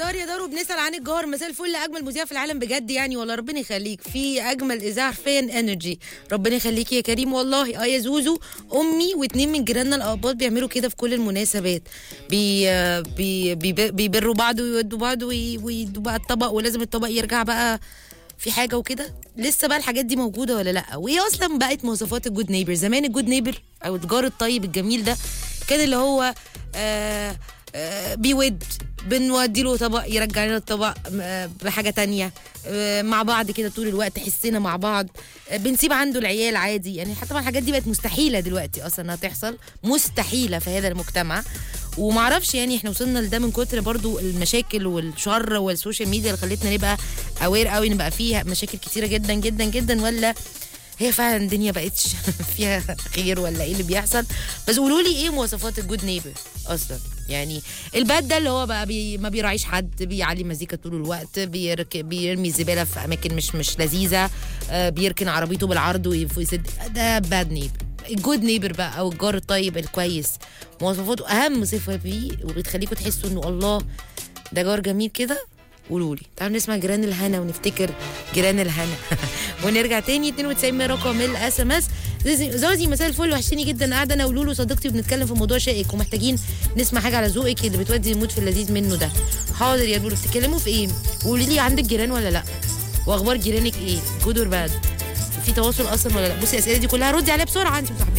دار يا دار، وبنسال عن الجار. مساء الفل، اجمل مذيع في العالم بجد يعني والله، ربنا يخليك. في اجمل اذاعه حرفيا انرجي، ربنا يخليكي يا كريم والله. يا زوزو، امي واتنين من جيراننا الاباط بيعملوا كده في كل المناسبات، بيبروا بعض ويودوا بعض ويدوا بقى الطبق، ولازم الطبق يرجع بقى في حاجه وكده. لسه بقى الحاجات دي موجوده ولا لا؟ وهي اصلا بقت مواصفات الجود نيبر. زمان الجود نيبر او الجار الطيب الجميل ده كان اللي هو بيود، بنودي له طبق يرجع لنا الطبق بحاجه تانية، مع بعض كده طول الوقت، حسنا مع بعض، بنسيب عنده العيال عادي يعني. حتى طبعا الحاجات دي بقت مستحيله دلوقتي اصلا انها تحصل، مستحيله في هذا المجتمع. ومعرفش يعني احنا وصلنا لده من كتر برضو المشاكل والشر والسوشيال ميديا اللي خلتنا نبقى اوير قوي، نبقى فيها مشاكل كتيره جدا جدا جدا، ولا هي فعلا الدنيا بقتش فيها خير، ولا ايه اللي بيحصل؟ بس قولوا لي ايه مواصفات الجود نيبر اصلا يعني. الباد ده اللي هو بقى ما بيراعيش حد، بيعلي مزيكا طول الوقت، بيرمي الزباله في اماكن مش لذيذه، بيركن عربيته بالعرض ويسد، ده باد نيبر. الجود نيبر بقى او الجار الطيب الكويس، مواصفاته اهم صفه فيه وبتخليكم تحسوا انه الله ده جار جميل كده. قولوا لي. تعالوا نسمع جيران الهنا ونفتكر جيران الهنا ونرجع تاني. 92 رقم الاس ام اس. زوزي مساء الفل، وحشتني جدا، قاعده انا ولولو صديقتي وبنتكلم في موضوع شائك ومحتاجين نسمع حاجه على ذوقك اللي بتودي المود في اللذيذ منه ده. حاضر يا لولو، بتتكلموا في ايه؟ قولي لي عندك جيران ولا لا؟ واخبار جيرانك ايه؟ جود اور باد؟ في تواصل اصلا ولا لا؟ بصي الاسئله دي كلها ردي عليها بسرعه انت وصاحبتك.